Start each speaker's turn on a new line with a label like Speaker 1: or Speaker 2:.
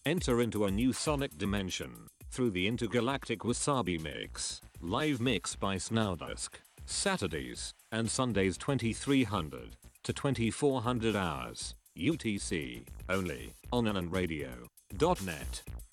Speaker 1: Enter into a new sonic dimension through the intergalactic Wasabi Mix. Live mix by Snowdusk. Saturdays and Sundays 2300 to 2400 hours UTC only on anonradio.net.